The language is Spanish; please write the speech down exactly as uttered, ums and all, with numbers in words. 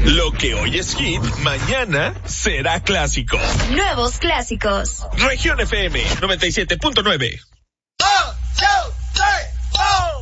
Lo que hoy es hit, mañana será clásico. Nuevos clásicos. Región F M noventa y siete punto nueve.